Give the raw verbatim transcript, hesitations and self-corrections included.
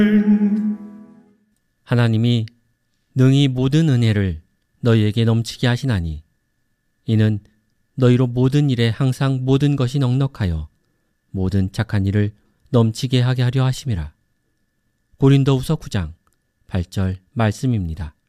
하나님이 능히 모든 은혜를 너희에게 넘치게 하시나니 이는 너희로 모든 일에 항상 모든 것이 넉넉하여 모든 착한 일을 넘치게 하게 하려 하심이라. 고린도후서 구 장 팔 절 말씀입니다.